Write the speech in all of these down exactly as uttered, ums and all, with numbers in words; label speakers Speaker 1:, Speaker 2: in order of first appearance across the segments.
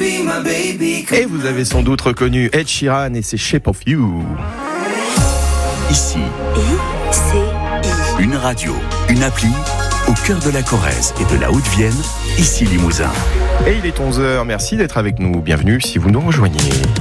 Speaker 1: Et vous avez sans doute reconnu Ed Sheeran et ses Shape of You.
Speaker 2: Ici,
Speaker 3: I C I.
Speaker 2: une radio, une appli, au cœur de la Corrèze et de la Haute-Vienne, ici Limousin.
Speaker 1: Et il est onze heures, merci d'être avec nous. Bienvenue si vous nous rejoignez.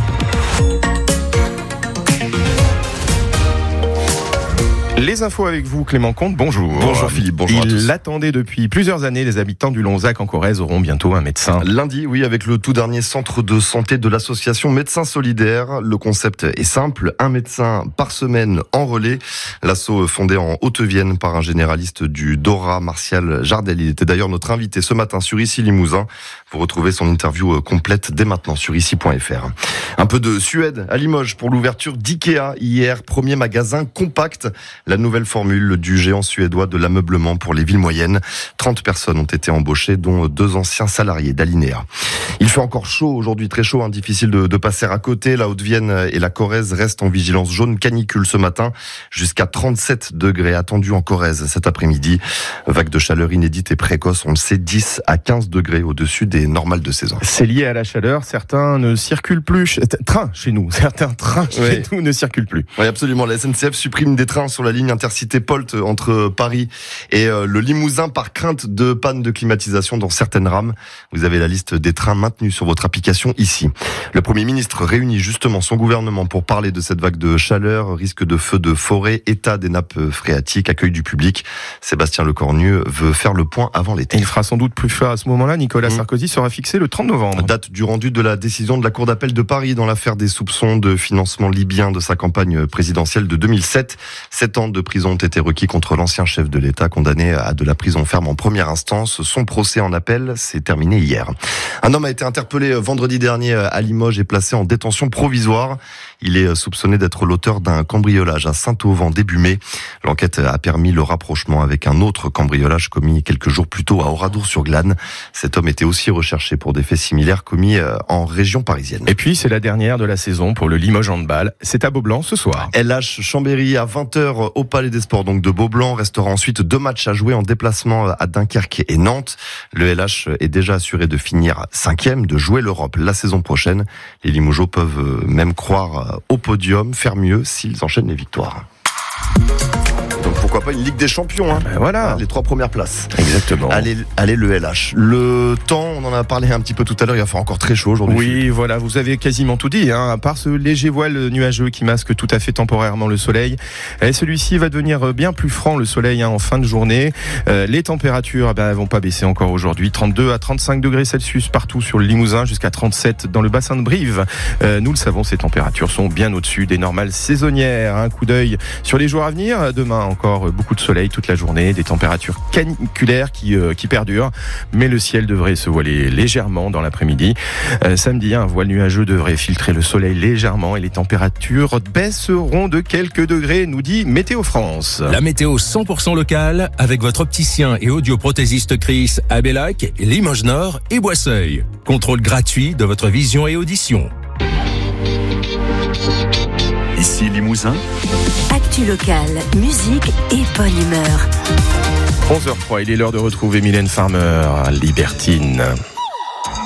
Speaker 1: Les infos avec vous, Clément Comte, bonjour.
Speaker 4: Bonjour Philippe, bonjour à tous.
Speaker 1: Il l'attendait depuis plusieurs années, les habitants du Lonzac en Corrèze auront bientôt un médecin.
Speaker 4: Lundi, oui, avec le tout dernier centre de santé de l'association Médecins Solidaires. Le concept est simple, un médecin par semaine en relais. L'asso fondé en Haute-Vienne par un généraliste du Dora, Martial Jardel. Il était d'ailleurs notre invité ce matin sur Ici Limousin. Vous retrouvez son interview complète dès maintenant sur ici point f r. Un peu de Suède à Limoges pour l'ouverture d'Ikea hier, premier magasin compact. La nouvelle formule du géant suédois de l'ameublement pour les villes moyennes. trente personnes ont été embauchées, dont deux anciens salariés d'Alinéa. Il fait encore chaud aujourd'hui, très chaud, hein, difficile de, de passer à côté. La Haute-Vienne et la Corrèze restent en vigilance jaune canicule ce matin. Jusqu'à trente-sept degrés attendus en Corrèze cet après-midi. Vague de chaleur inédite et précoce, on le sait, dix à quinze degrés au-dessus des normales de saison.
Speaker 1: C'est lié à la chaleur, certains ne circulent plus. Trains chez nous, certains trains chez
Speaker 4: oui.
Speaker 1: nous ne circulent plus.
Speaker 4: Oui, absolument. La S N C F supprime des trains sur la ligne intercité Polt entre Paris et le Limousin par crainte de panne de climatisation dans certaines rames. Vous avez la liste des trains maintenus sur votre application ici. Le Premier ministre réunit justement son gouvernement pour parler de cette vague de chaleur, risque de feux de forêt, état des nappes phréatiques, accueil du public. Sébastien Lecornu veut faire le point avant l'été.
Speaker 1: Il fera sans doute plus fort à ce moment-là. Nicolas mmh. Sarkozy sera fixé le trente novembre.
Speaker 4: Date du rendu de la décision de la Cour d'appel de Paris dans l'affaire des soupçons de financement libyen de sa campagne présidentielle de deux mille sept. Sept ans de prison ont été requis contre l'ancien chef de l'État, condamné à de la prison ferme en première instance. Son procès en appel s'est terminé hier. Un homme a été interpellé vendredi dernier à Limoges et placé en détention provisoire. Il est soupçonné d'être l'auteur d'un cambriolage à Saint-Auvent début mai. L'enquête a permis le rapprochement avec un autre cambriolage commis quelques jours plus tôt à Oradour-sur-Glane. Cet homme était aussi recherché pour des faits similaires commis en région parisienne.
Speaker 1: Et puis, c'est la dernière de la saison pour le Limoges Handball. C'est à Beaublanc ce soir.
Speaker 4: L H Chambéry à vingt heures au Palais des Sports donc de Beaublanc. Restera ensuite deux matchs à jouer en déplacement à Dunkerque et Nantes. Le L H est déjà assuré de finir cinquième, de jouer l'Europe la saison prochaine. Les Limougeaux peuvent même croire au podium, faire mieux s'ils enchaînent les victoires. Donc pourquoi pas une Ligue des Champions, hein.
Speaker 1: Ben voilà,
Speaker 4: les trois premières places.
Speaker 1: Exactement.
Speaker 4: Allez, allez le L H. Le temps, on en a parlé un petit peu tout à l'heure, il va faire encore très chaud aujourd'hui.
Speaker 1: Oui, voilà, vous avez quasiment tout dit, hein, à part ce léger voile nuageux qui masque tout à fait temporairement le soleil. Et celui-ci va devenir bien plus franc, le soleil, hein, en fin de journée. Euh, les températures, eh ben, elles vont pas baisser encore aujourd'hui. trente-deux à trente-cinq degrés Celsius partout sur le Limousin, jusqu'à trente-sept dans le bassin de Brive. Euh, nous le savons, ces températures sont bien au-dessus des normales saisonnières. Un coup d'œil sur les jours à venir. Demain, encore beaucoup de soleil toute la journée, des températures caniculaires qui, euh, qui perdurent, mais le ciel devrait se voiler légèrement dans l'après-midi. Euh, samedi, un voile nuageux devrait filtrer le soleil légèrement et les températures baisseront de quelques degrés, nous dit Météo France.
Speaker 5: La météo cent pour cent locale avec votre opticien et audioprothésiste Chris à Bellac, Limoges Nord et Boisseuil. Contrôle gratuit de votre vision et audition.
Speaker 2: Ici Limousin.
Speaker 3: Actu locale, musique et bonne humeur.
Speaker 1: onze heures zéro trois, il est l'heure de retrouver Mylène Farmer, Libertine.